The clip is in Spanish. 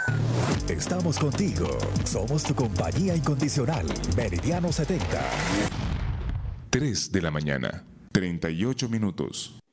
Estamos contigo. Somos tu compañía incondicional. Meridiano 70. 3 de la mañana, 38 minutos.